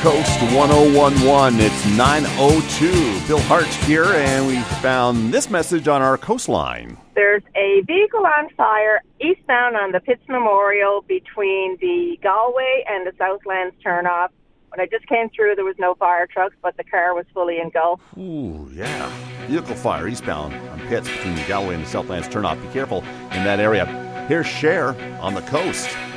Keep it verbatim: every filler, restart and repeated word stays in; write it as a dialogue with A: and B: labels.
A: Coast one oh one one. It's nine oh two. Bill Hart here, and we found this message on our coastline.
B: There's a vehicle on fire eastbound on the Pitts Memorial between the Galway and the Southlands turnoff. When I just came through, there was no fire trucks, but the car was fully engulfed.
A: Ooh, yeah. Vehicle fire eastbound on Pitts between the Galway and the Southlands turnoff. Be careful in that area. Here's Cher on the coast.